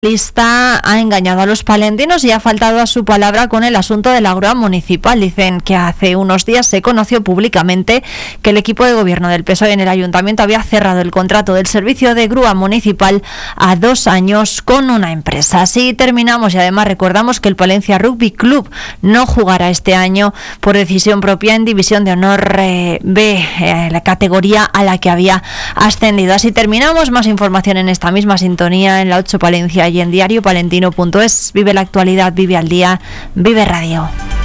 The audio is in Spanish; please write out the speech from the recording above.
Lista ha engañado a los palentinos y ha faltado a su palabra con el asunto de la grúa municipal. Dicen que hace unos días se conoció públicamente que el equipo de gobierno del PSOE en el ayuntamiento había cerrado el contrato del servicio de grúa municipal a 2 años con una empresa. Así terminamos y además recordamos que el Palencia Rugby Club no jugará este año por decisión propia en División de Honor B, la categoría a la que había ascendido. Así terminamos. Más información en esta misma sintonía en la 8 Palencia y en diariopalentino.es. Vive la actualidad, vive al día, vive radio.